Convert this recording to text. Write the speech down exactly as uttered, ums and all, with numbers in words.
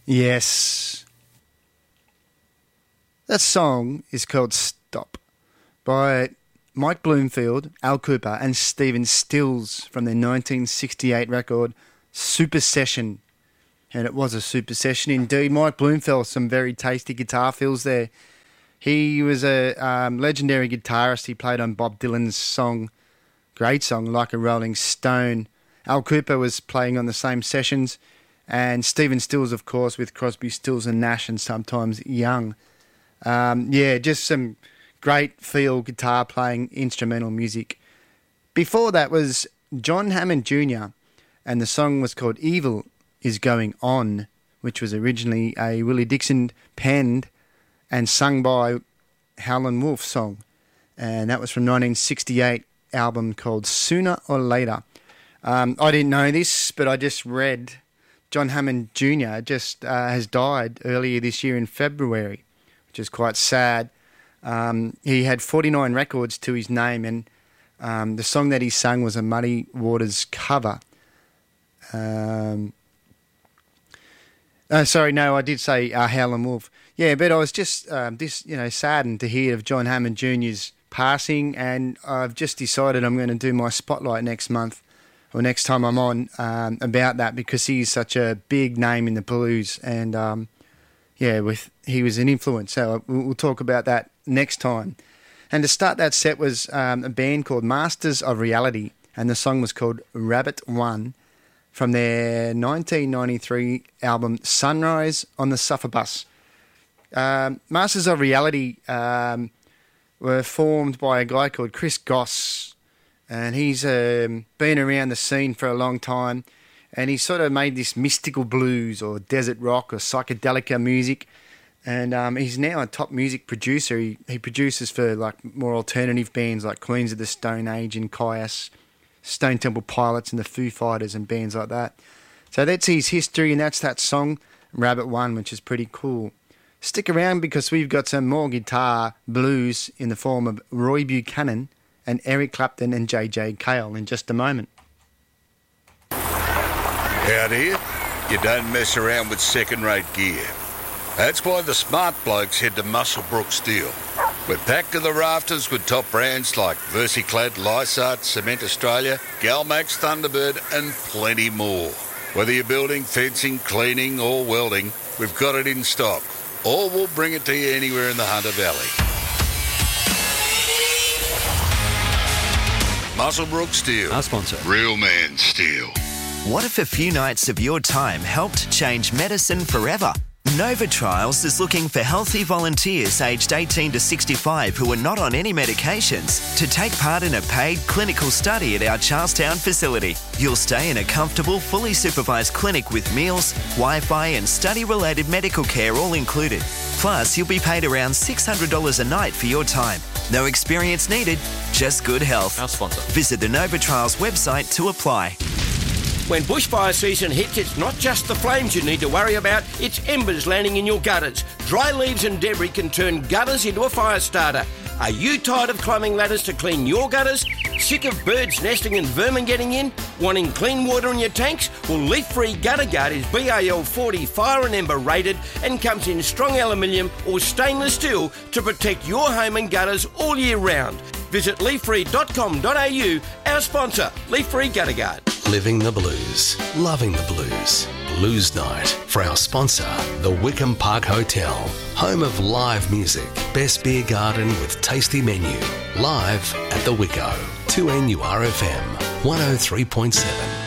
Yes. That song is called Stop by Mike Bloomfield, Al Kooper and Stephen Stills from their nineteen sixty-eight record Super Session. And it was a super session indeed. Mike Bloomfield, some very tasty guitar fills there. He was a um, legendary guitarist. He played on Bob Dylan's song, great song, Like a Rolling Stone. Al Kooper was playing on the same sessions. And Stephen Stills, of course, with Crosby, Stills and Nash and sometimes Young. Um, yeah, just some great feel guitar playing, instrumental music. Before that was John Hammond Junior and the song was called Evil Is Going On, which was originally a Willie Dixon penned and sung by Howlin' Wolf song. And that was from nineteen sixty-eight album called Sooner or Later. Um, I didn't know this, but I just read John Hammond Junior just uh, has died earlier this year in February, which is quite sad. Um, he had forty-nine records to his name, and um, the song that he sang was a Muddy Waters cover. Um, uh, sorry, no, I did say uh, Howlin' Wolf. Yeah, but I was just um, this, you know, saddened to hear of John Hammond Junior's passing, and I've just decided I'm going to do my spotlight next month, or next time I'm on, um, about that, because he's such a big name in the blues, and um, yeah, with he was an influence. So we'll talk about that next time. And to start that set was um, a band called Masters of Reality, and the song was called Rabbit One from their nineteen ninety-three album Sunrise on the Suffer Bus. Um, Masters of Reality um, were formed by a guy called Chris Goss, and he's um, been around the scene for a long time, and he sort of made this mystical blues or desert rock or psychedelic music, and um, he's now a top music producer. He, he produces for like more alternative bands like Queens of the Stone Age and Kyuss, Stone Temple Pilots and the Foo Fighters and bands like that. So that's his history, and that's that song, Rabbit One, which is pretty cool. Stick around because we've got some more guitar blues in the form of Roy Buchanan and Eric Clapton and J J Cale in just a moment. Out here, you don't mess around with second-rate gear. That's why the smart blokes head to Muswellbrook Steel. We're packed to the rafters with top brands like Versiclad, Lysart, Cement Australia, Galmax, Thunderbird and plenty more. Whether you're building, fencing, cleaning or welding, we've got it in stock. Or we'll bring it to you anywhere in the Hunter Valley. Muswellbrook Steel. Our sponsor. Real man steel. What if a few nights of your time helped change medicine forever? Nova Trials is looking for healthy volunteers aged eighteen to sixty-five who are not on any medications to take part in a paid clinical study at our Charlestown facility. You'll stay in a comfortable, fully supervised clinic with meals, Wi-Fi and study-related medical care all included. Plus, you'll be paid around six hundred dollars a night for your time. No experience needed, just good health. Our sponsor. Visit the Nova Trials website to apply. When bushfire season hits, it's not just the flames you need to worry about, it's embers landing in your gutters. Dry leaves and debris can turn gutters into a fire starter. Are you tired of climbing ladders to clean your gutters? Sick of birds nesting and vermin getting in? Wanting clean water in your tanks? Well, Leaf-Free Gutter Guard is B A L forty fire and ember rated and comes in strong aluminium or stainless steel to protect your home and gutters all year round. Visit leaf free dot com dot a u, our sponsor, Leaf-Free Gutter Guard. Living the blues, loving the blues. Blues Night for our sponsor, the Wickham Park Hotel. Home of live music, best beer garden with tasty menu. Live at the Wicko. two N U R F M, one oh three point seven.